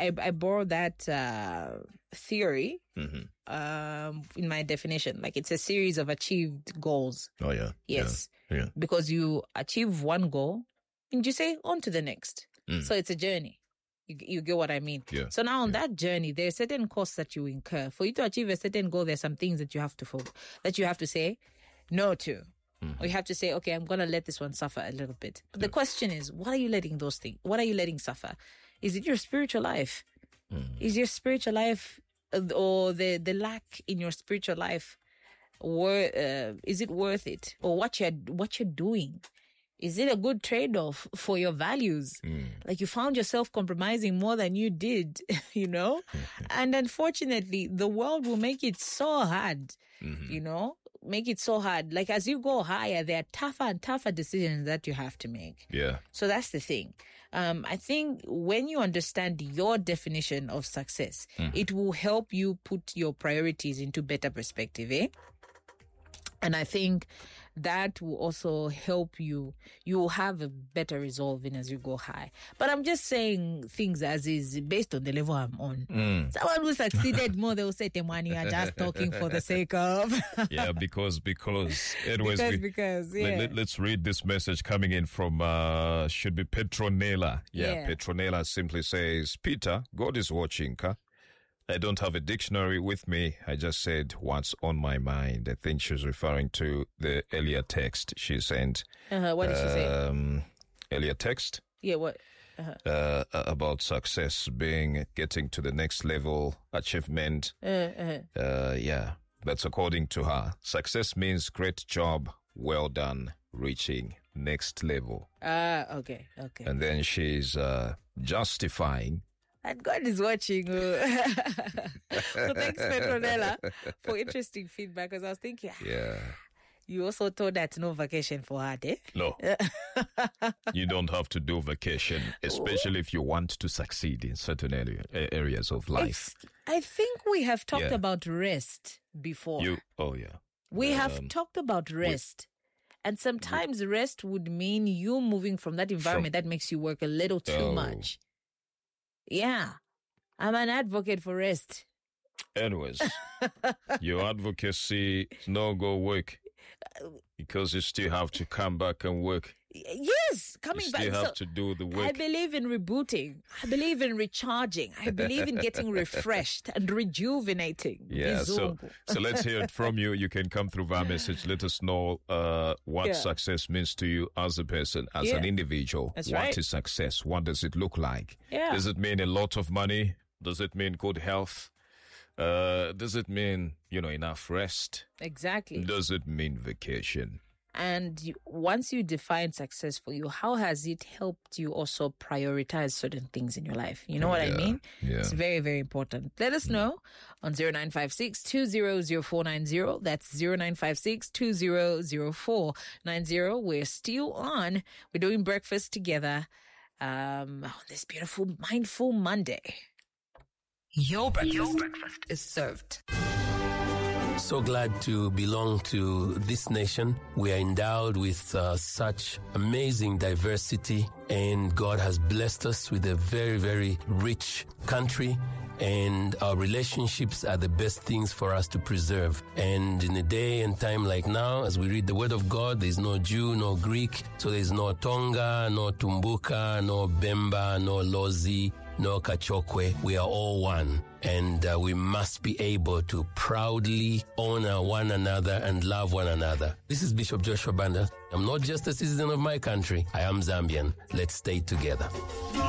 I borrow that theory in my definition. Like, it's a series of achieved goals. Oh, yeah. Yes. Yeah. Because you achieve one goal and you say on to the next. So it's a journey. You get what I mean? Yeah. So now on that journey, there are certain costs that you incur. For you to achieve a certain goal, there's some things that you have to say no to. Or you have to say, okay, I'm going to let this one suffer a little bit. But the question is, what are you letting those things? What are you letting suffer? Is it your spiritual life? Is your spiritual life or the lack in your spiritual life, is it worth it? Or what you're doing? Is it a good trade-off for your values? Like, you found yourself compromising more than you did, you know? And unfortunately, the world will make it so hard, you know? Make it so hard. Like, as you go higher, there are tougher and tougher decisions that you have to make. Yeah. So that's the thing. I think when you understand your definition of success, it will help you put your priorities into better perspective, eh? And I think that will also help you. You will have a better resolve in as you go high. But I'm just saying things as is based on the level I'm on. Someone who succeeded more, they will say, Temwani, you are just talking for the sake of. Yeah, because. Anyways, yeah. Let's read this message coming in from, should be Petronella. Yeah, Petronella simply says, Peter, God is watching, huh? I don't have a dictionary with me. I just said what's on my mind. I think she's referring to the earlier text she sent. What did she say? Earlier text? Yeah, what? About success getting to the next level, achievement. Yeah, that's according to her. Success means great job, well done, reaching next level. Okay. And then she's justifying. And God is watching. So thanks, Petronella, for interesting feedback. Because I was thinking, you also told that no vacation for her, eh? No. You don't have to do vacation, especially if you want to succeed in certain areas of life. I think we have talked about rest before. We have talked about rest. And sometimes rest would mean you moving from that environment that makes you work a little too much. Yeah, I'm an advocate for rest. Anyways, your advocacy no go work because you still have to come back and work. Yes, coming back. You still have to do the work. I believe in rebooting. I believe in recharging. I believe in getting refreshed and rejuvenating. Yeah, so let's hear it from you. You can come through via message. Let us know what success means to you as a person, as an individual. That's What is success? What does it look like? Yeah. Does it mean a lot of money? Does it mean good health? Does it mean, enough rest? Exactly. Does it mean vacation? And once you define success for you, how has it helped you also prioritize certain things in your life? You know what I mean? Yeah. It's very, very important. Let us know on 0956-200490. That's 0956-200490. We're still on. We're doing breakfast together on this beautiful Mindful Monday. Your breakfast is served. So glad to belong to this nation. We are endowed with such amazing diversity, and God has blessed us with a very, very rich country. And our relationships are the best things for us to preserve. And in a day and time like now, as we read the Word of God, there's no Jew, no Greek. So there's no Tonga, no Tumbuka, no Bemba, no Lozi, no Kachokwe. We are all one. And we must be able to proudly honor one another and love one another. This is Bishop Joshua Banda. I'm not just a citizen of my country. I am Zambian. Let's stay together.